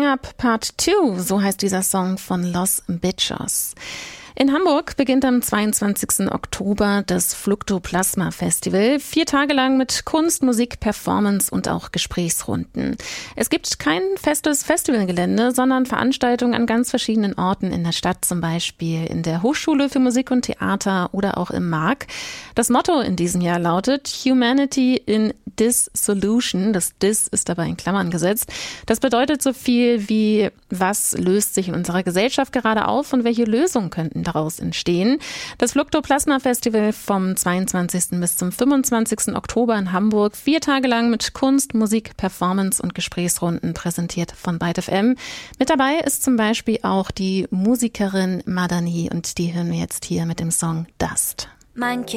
Up Part 2, so heißt dieser Song von Los Bichos. In Hamburg beginnt am 22. Oktober das Fluktoplasma Festival. 4 Tage lang mit Kunst, Musik, Performance und auch Gesprächsrunden. Es gibt kein festes Festivalgelände, sondern Veranstaltungen an ganz verschiedenen Orten in der Stadt, zum Beispiel in der Hochschule für Musik und Theater oder auch im MAG. Das Motto in diesem Jahr lautet Humanity in Dissolution. Das Dis ist dabei in Klammern gesetzt. Das bedeutet so viel wie, was löst sich in unserer Gesellschaft gerade auf und welche Lösungen könnten daraus entstehen. Das Fluktoplasma Festival vom 22. bis zum 25. Oktober in Hamburg. 4 Tage lang mit Kunst, Musik, Performance und Gesprächsrunden, präsentiert von Byte FM. Mit dabei ist zum Beispiel auch die Musikerin Madani und die hören wir jetzt hier mit dem Song Dust.